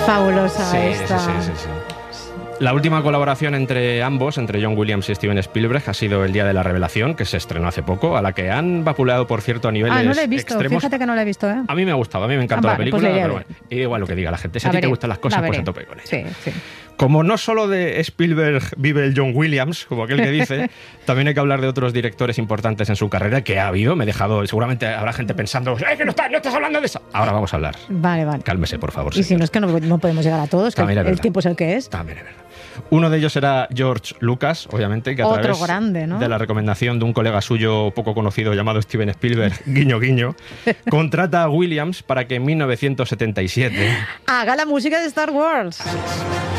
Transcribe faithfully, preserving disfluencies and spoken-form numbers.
Fabulosa sí, esta. Sí, sí, sí, sí. La última colaboración entre ambos, entre John Williams y Steven Spielberg, ha sido El Día de la Revelación, que se estrenó hace poco, a la que han vapuleado, por cierto, a niveles Ah, no la he visto, extremos. fíjate que no la he visto, ¿eh? A mí me ha gustado, a mí me encantó Ah, la vale, película, pues pero bueno, y igual lo que diga la gente. Si a ti te gustan las cosas, pues a tope con ella. Sí, sí. Como no solo de Spielberg vive el John Williams, como aquel que dice, también hay que hablar de otros directores importantes en su carrera, que ha habido, me he dejado, seguramente habrá gente pensando, ¡eh, que no estás, no estás hablando de eso! Ahora vamos a hablar. Vale, vale. Cálmese, por favor. Y señor. Si no es que no, no podemos llegar a todos, que el, el tiempo es el que es. También es verdad. Uno de ellos era George Lucas, obviamente, que a Otro través grande, ¿no? de la recomendación de un colega suyo poco conocido llamado Steven Spielberg, guiño guiño, contrata a Williams para que en mil novecientos setenta y siete haga la música de Star Wars. Así es.